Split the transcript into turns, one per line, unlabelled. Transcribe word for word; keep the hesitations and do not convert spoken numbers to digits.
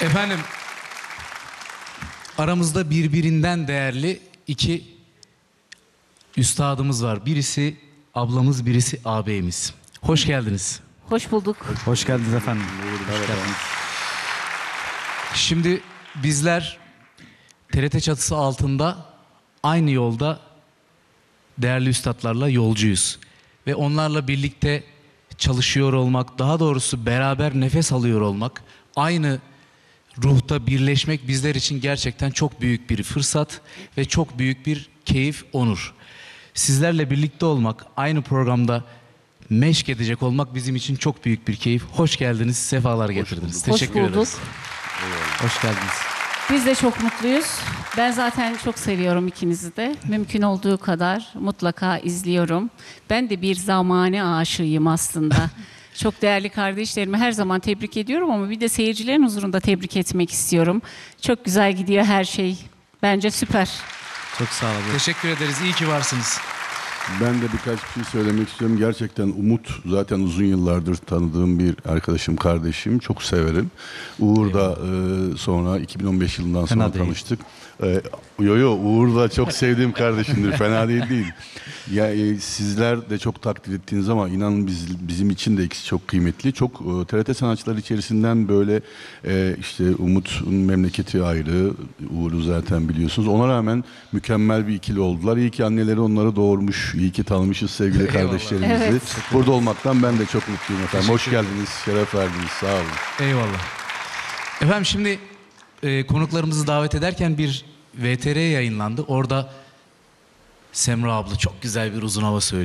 Efendim, aramızda birbirinden değerli iki üstadımız var. Birisi ablamız, birisi ağabeyimiz. Hoş geldiniz.
Hoş bulduk.
Hoş geldiniz efendim.
Hoş geldiniz. Şimdi bizler T R T çatısı altında aynı yolda değerli üstadlarla yolcuyuz. Ve onlarla birlikte çalışıyor olmak, daha doğrusu beraber nefes alıyor olmak, aynı ruhta birleşmek bizler için gerçekten çok büyük bir fırsat ve çok büyük bir keyif, onur. Sizlerle birlikte olmak, aynı programda meşk edecek olmak bizim için çok büyük bir keyif. Hoş geldiniz, sefalar getirdiniz. Teşekkür
Hoş bulduk.
ederiz.
Hoş geldiniz.
Biz de çok mutluyuz. Ben zaten çok seviyorum ikinizi de. Mümkün olduğu kadar mutlaka izliyorum. Ben de bir zamane aşığıyım aslında. Çok değerli kardeşlerimi her zaman tebrik ediyorum ama bir de seyircilerin huzurunda tebrik etmek istiyorum. Çok güzel gidiyor her şey. Bence süper.
Çok sağ olun.
Teşekkür ederiz. İyi ki varsınız.
Ben de birkaç bir şey söylemek istiyorum. Gerçekten Umut zaten uzun yıllardır tanıdığım bir arkadaşım, kardeşim. Çok severim. Uğur da e, sonra iki bin on beş yılından sonra
Fena değil.
tanıştık. E, yo yo Uğur da çok sevdiğim kardeşimdir. Fena değil değil. Ya e, sizler de çok takdir ettiğiniz ama inanın biz, bizim için de ikisi çok kıymetli. Çok e, T R T sanatçıları içerisinden böyle e, işte Umut'un memleketi ayrı. Uğur'u zaten biliyorsunuz. Ona rağmen mükemmel bir ikili oldular. İyi ki anneleri onları doğurmuş. İyi ki tanımışız sevgili
Eyvallah.
kardeşlerimizi.
Evet.
Burada olmaktan ben de çok mutluyum efendim. Hoş
Teşekkür
geldiniz, şeref verdiniz. Sağ olun.
Eyvallah. Efendim şimdi e, konuklarımızı davet ederken bir V T R yayınlandı. Orada Semra abla çok güzel bir uzun hava söylüyor.